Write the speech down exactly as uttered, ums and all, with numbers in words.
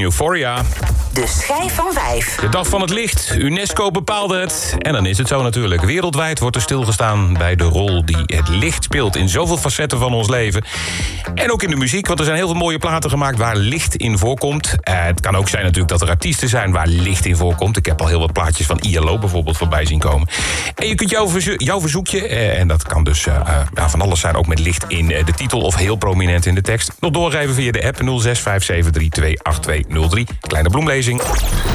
Euphoria. De schijf van vijf. De dag van het licht. UNESCO bepaalde het. En dan is het zo natuurlijk. Wereldwijd wordt er stilgestaan bij de rol die het licht speelt in zoveel facetten van ons leven. En ook in de muziek, want er zijn heel veel mooie platen gemaakt waar licht in voorkomt. Uh, het kan ook zijn natuurlijk dat er artiesten zijn waar licht in voorkomt. Ik heb al heel wat plaatjes van I L O bijvoorbeeld voorbij zien komen. En je kunt jouw, verzo- jouw verzoekje, uh, en dat kan dus uh, uh, van alles zijn, ook met licht in uh, de titel of heel prominent in de tekst, nog doorgeven via de app nul zes vijf zeven drie twee acht twee nul drie. Kleine bloemlezing.